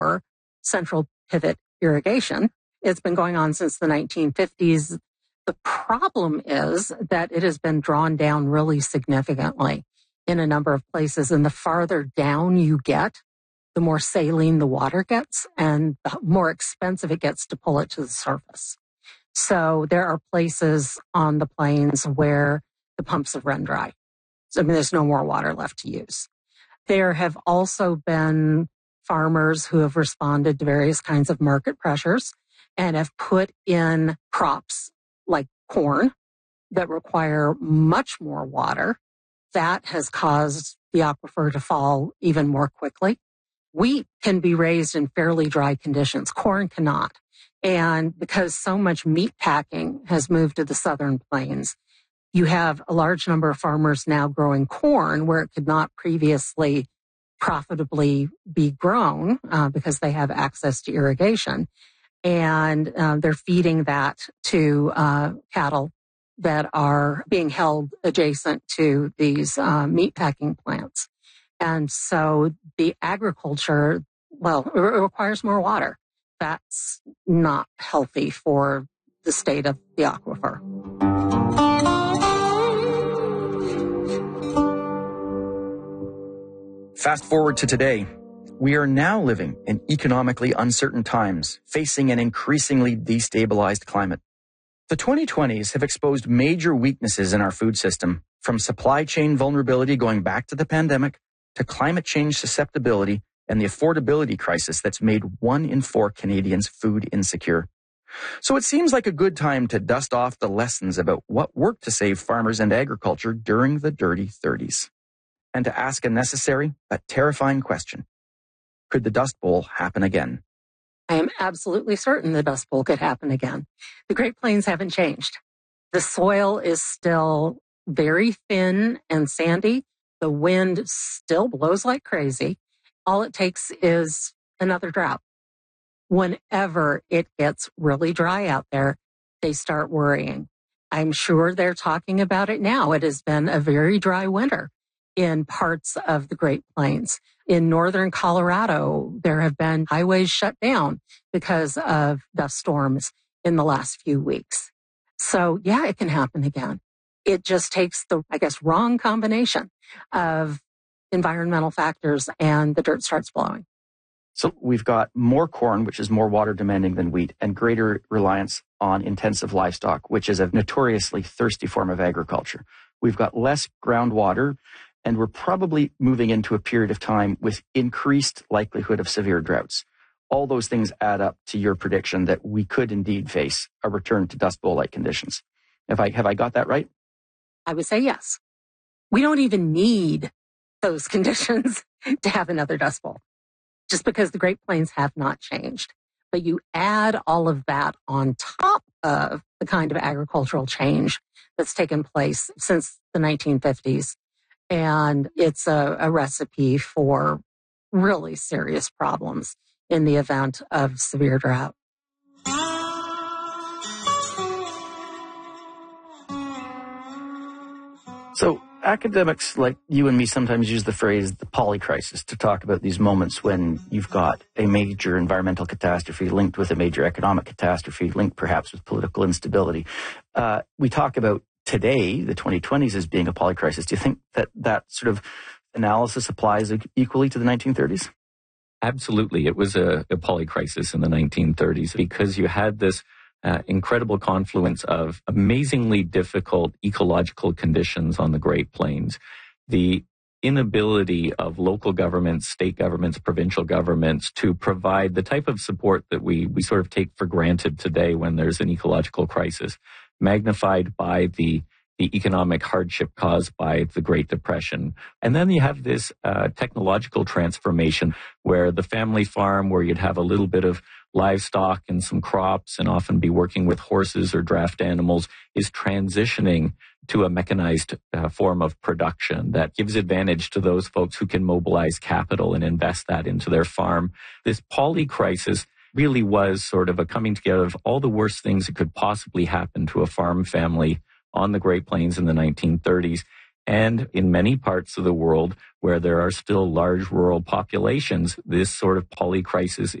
for central pivot irrigation. It's been going on since the 1950s. The problem is that it has been drawn down really significantly in a number of places. And the farther down you get, the more saline the water gets and the more expensive it gets to pull it to the surface. So there are places on the plains where the pumps have run dry. So, there's no more water left to use. There have also been farmers who have responded to various kinds of market pressures and have put in crops like corn that require much more water. That has caused the aquifer to fall even more quickly. Wheat can be raised in fairly dry conditions. Corn cannot. And because so much meat packing has moved to the southern plains, you have a large number of farmers now growing corn where it could not previously profitably be grown because they have access to irrigation. And they're feeding that to cattle that are being held adjacent to these meatpacking plants. And so the agriculture, it requires more water. That's not healthy for the state of the aquifer. Fast forward to today. We are now living in economically uncertain times, facing an increasingly destabilized climate. The 2020s have exposed major weaknesses in our food system, from supply chain vulnerability going back to the pandemic to climate change susceptibility and the affordability crisis that's made 1 in 4 Canadians food insecure. So it seems like a good time to dust off the lessons about what worked to save farmers and agriculture during the dirty 30s. And to ask a necessary but terrifying question. Could the Dust Bowl happen again? I am absolutely certain the Dust Bowl could happen again. The Great Plains haven't changed. The soil is still very thin and sandy. The wind still blows like crazy. All it takes is another drought. Whenever it gets really dry out there, they start worrying. I'm sure they're talking about it now. It has been a very dry winter in parts of the Great Plains. In northern Colorado, there have been highways shut down because of dust storms in the last few weeks. So yeah, it can happen again. It just takes the, wrong combination of environmental factors and the dirt starts blowing. So we've got more corn, which is more water demanding than wheat, and greater reliance on intensive livestock, which is a notoriously thirsty form of agriculture. We've got less groundwater, and we're probably moving into a period of time with increased likelihood of severe droughts. All those things add up to your prediction that we could indeed face a return to Dust Bowl-like conditions. Have I got that right? I would say yes. We don't even need those conditions to have another Dust Bowl, just because the Great Plains have not changed. But you add all of that on top of the kind of agricultural change that's taken place since the 1950s. And it's a recipe for really serious problems in the event of severe drought. So academics like you and me sometimes use the phrase the polycrisis to talk about these moments when you've got a major environmental catastrophe linked with a major economic catastrophe linked perhaps with political instability. We talk about today, the 2020s, as being a polycrisis. Do you think that sort of analysis applies equally to the 1930s? Absolutely. It was a polycrisis in the 1930s because you had this incredible confluence of amazingly difficult ecological conditions on the Great Plains. The inability of local governments, state governments, provincial governments to provide the type of support that we sort of take for granted today when there's an ecological crisis, magnified by the economic hardship caused by the Great Depression. And then you have this technological transformation where the family farm, where you'd have a little bit of livestock and some crops and often be working with horses or draft animals, is transitioning to a mechanized form of production that gives advantage to those folks who can mobilize capital and invest that into their farm. This polycrisis really was sort of a coming together of all the worst things that could possibly happen to a farm family on the Great Plains in the 1930s. And in many parts of the world where there are still large rural populations, this sort of polycrisis